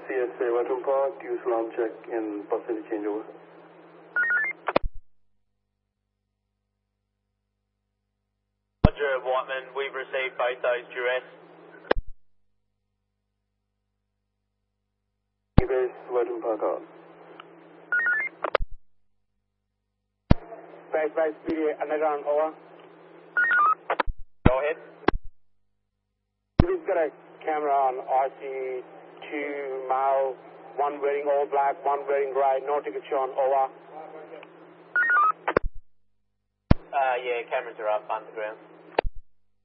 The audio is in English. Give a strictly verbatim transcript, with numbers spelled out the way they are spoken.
C S A Whiteman Park, use alarm check in bus city changeover. Roger, Whiteman, we've received both those duress. Base Whiteman Park out. Base base P D A underground, over. Go ahead. We've got a camera on R C two mile, one wearing all black, one wearing grey, no ticket shown, over. Uh, yeah, cameras are up underground.